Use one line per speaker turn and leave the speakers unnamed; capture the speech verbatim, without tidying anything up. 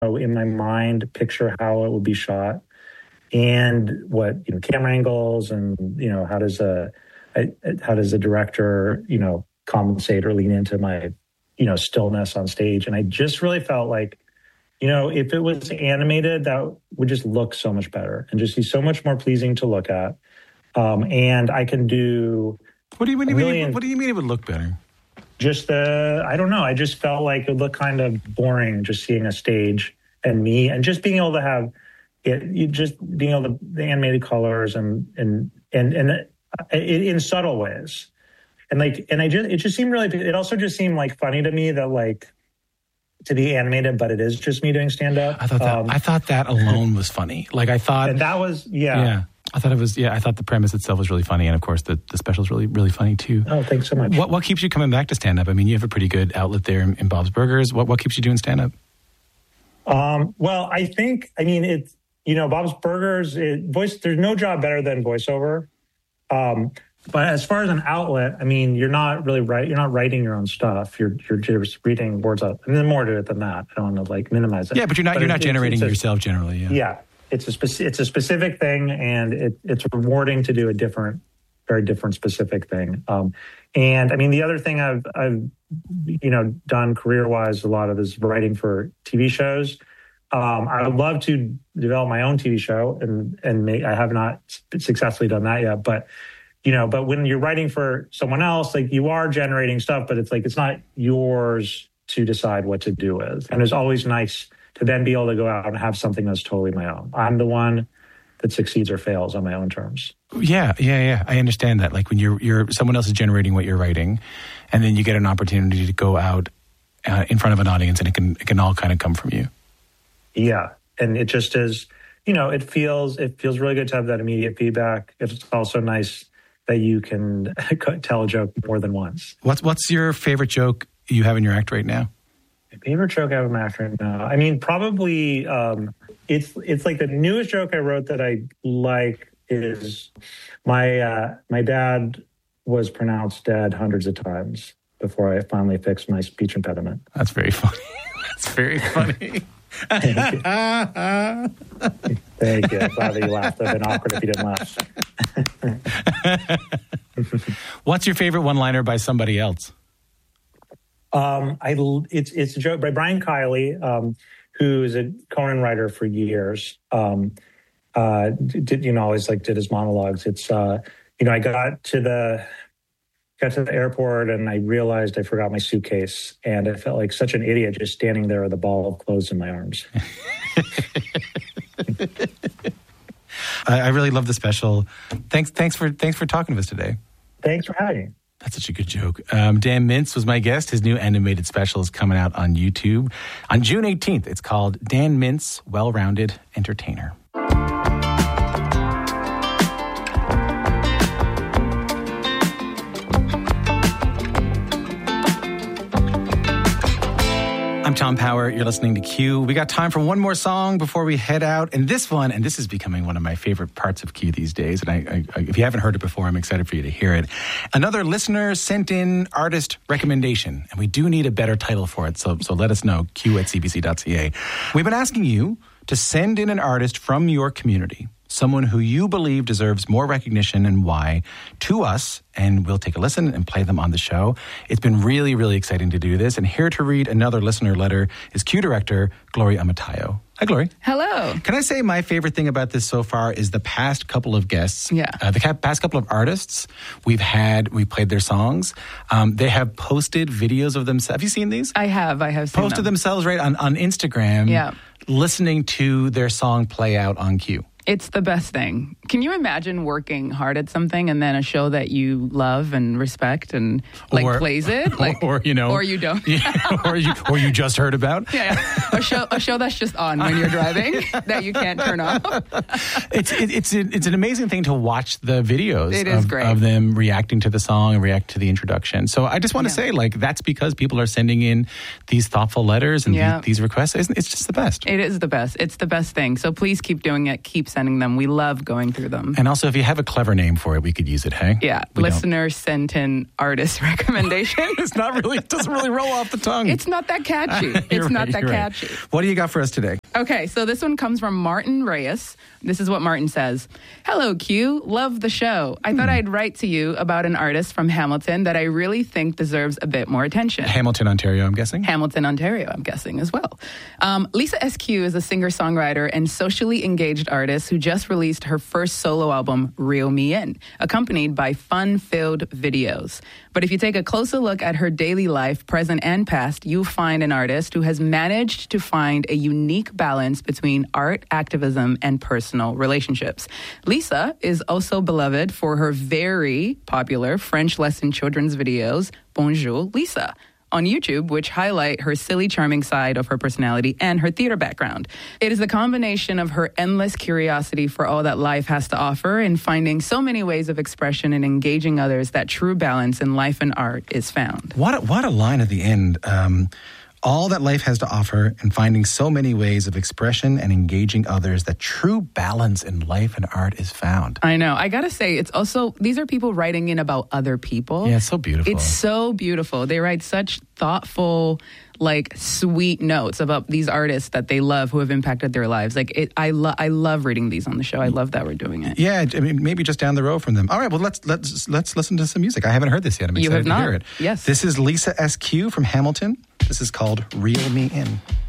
in my mind picture how it would be shot and what, you know, camera angles and, you know, how does a, a how does a director, you know, compensate or lean into my, you know, stillness on stage. And I just really felt like, you know, if it was animated, that would just look so much better and just be so much more pleasing to look at. Um, and I can do.
What do you mean? Million, what do you mean it would look better?
Just the, I don't know. I just felt like it would look kind of boring just seeing a stage and me and just being able to have it, you just being able to, the animated colors and, and, and, and it, in subtle ways. And like, and I just, it just seemed really, it also just seemed like funny to me that like to be animated, but it is just me doing stand up.
I thought that, um, I thought that alone was funny. Like I thought.
And that was, yeah.
Yeah. I thought it was, yeah, I thought the premise itself was really funny. And of course, the, the special is really, really funny too.
Oh, thanks so much.
What what keeps you coming back to stand up? I mean, you have a pretty good outlet there in, in Bob's Burgers. What what keeps you doing stand up?
Um, well, I think, I mean, it's, you know, Bob's Burgers, it, voice, there's no job better than voiceover. Um, but as far as an outlet, I mean, you're not really right. You're not writing your own stuff. You're you're just reading words out. And there's more to it than that. I don't want to like minimize it.
Yeah, but you're not, but you're not generating
it's, it's
yourself generally. Yeah.
Yeah. It's a speci- it's a specific thing, and it, it's rewarding to do a different, very different specific thing. Um, and I mean, the other thing I've I've you know done career wise a lot of is writing for T V shows. Um, I would love to develop my own T V show, and and make, I have not successfully done that yet. But you know, but when you're writing for someone else, like you are generating stuff, but it's like it's not yours to decide what to do with. And it's always nice to then be able to go out and have something that's totally my own. I'm the one that succeeds or fails on my own terms.
Yeah, yeah, yeah. I understand that. Like when you're you're someone else is generating what you're writing, and then you get an opportunity to go out uh, in front of an audience, and it can it can all kind of come from you.
Yeah, and it just is. You know, it feels it feels really good to have that immediate feedback. It's also nice that you can tell a joke more than once.
What's what's your favorite joke you have in your act right now?
My favorite joke I have in my act right now? I mean, probably um, it's it's like the newest joke I wrote that I like is my uh, my dad was pronounced dead hundreds of times before I finally fixed my speech impediment.
That's very funny. That's very funny.
Thank you. Thank you. I'm glad that you laughed. I've been awkward if you didn't laugh.
What's your favorite one-liner by somebody else?
Um, I it's it's a joke by Brian Kiley, um, who is a Conan writer for years. Um, uh, did you know always like did his monologues? It's uh, you know I got to the got to the airport and I realized I forgot my suitcase, and I felt like such an idiot just standing there with a ball of clothes in my arms.
I really love the special. Thanks, thanks for thanks for talking to us today.
Thanks for having me.
That's such a good joke. Um, Dan Mintz was my guest. His new animated special is coming out on YouTube on June eighteenth. It's called Dan Mintz, Well-Rounded Entertainer. I'm Tom Power. You're listening to Q. We got time for one more song before we head out. And this one, and this is becoming one of my favorite parts of Q these days. And I, I, if you haven't heard it before, I'm excited for you to hear it. Another listener sent in artist recommendation, and we do need a better title for it. So, so let us know, q at c b c dot c a. We've been asking you to send in an artist from your community, someone who you believe deserves more recognition and why, to us, and we'll take a listen and play them on the show. It's been really, really exciting to do this. And here to read another listener letter is Q director Glory Amatayo. Hi, Glory.
Hello.
Can I say my favorite thing about this so far is the past couple of guests.
Yeah.
Uh, the past couple of artists we've had, we played their songs. Um, they have posted videos of themselves. Have you seen these?
I have. I have seen
Posted
them.
themselves right on, on Instagram.
Yeah.
Listening to their song play out on Q.
It's the best thing. Can you imagine working hard at something and then a show that you love and respect and like
or,
plays it, like,
or you know,
or you don't,
yeah, or you or you just heard about,
yeah, yeah. a show a show that's just on when you're driving that you can't turn off.
It's it, it's it's an amazing thing to watch the videos.
It is
of,
great.
of them reacting to the song and react to the introduction. So I just want to
Yeah.
say, like, that's because people are sending in these thoughtful letters and
Yeah.
these, these requests. It's, it's just the best.
It is the best. It's the best thing. So please keep doing it. Keep sending them. We love going through them.
And also, if you have a clever name for it, we could use it, hey?
Yeah.
We
Listener don't. sent in artist recommendation.
It's not really, it doesn't really roll off the tongue.
It's not that catchy. It's
right,
not that
right.
catchy.
What do you got for us today?
Okay, so this one comes from Martin Reyes. This is what Martin says. Hello, Q. Love the show. I hmm. thought I'd write to you about an artist from Hamilton that I really think deserves a bit more attention.
Hamilton, Ontario, I'm guessing?
Hamilton, Ontario, I'm guessing as well. Um, Lisa S Q is a singer-songwriter and socially engaged artist who just released her first solo album, Reel Me In, accompanied by fun-filled videos. But if you take a closer look at her daily life, present and past, you'll find an artist who has managed to find a unique balance between art, activism, and personal relationships. Lisa is also beloved for her very popular French lesson children's videos, Bonjour Lisa, on YouTube, which highlight her silly, charming side of her personality and her theater background. It is a combination of her endless curiosity for all that life has to offer and finding so many ways of expression and engaging others that true balance in life and art is found.
What a, what a line at the end. Um, all that life has to offer and finding so many ways of expression and engaging others that true balance in life and art is found.
I know. I gotta say, it's also, these are people writing in about other people.
Yeah, it's so beautiful.
It's so beautiful. They write such thoughtful, like, sweet notes about these artists that they love who have impacted their lives. Like, it, I, lo- I love reading these on the show. I love that we're doing it.
Yeah, I mean, maybe just down the road from them. All right, well, let's let's let's listen to some music. I haven't heard this yet. I'm excited
you have
to
not.
hear it.
Yes.
This is Lisa S Q from Hamilton. This is called Reel Me In.